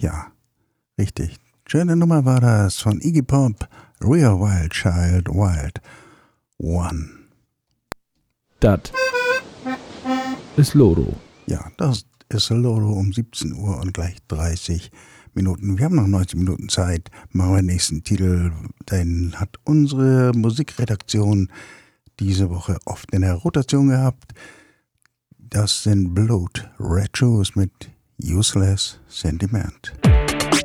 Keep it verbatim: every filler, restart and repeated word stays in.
Ja, richtig. Schöne Nummer war das von Iggy Pop, Real Wild Child Wild One. Das ist Loro. Ja, das ist Loro um siebzehn Uhr und gleich dreißig Minuten. Wir haben noch neunzig Minuten Zeit. Machen wir den nächsten Titel. Den hat unsere Musikredaktion diese Woche oft in der Rotation gehabt. Das sind Blood Red Shoes mit Useless Sentiment.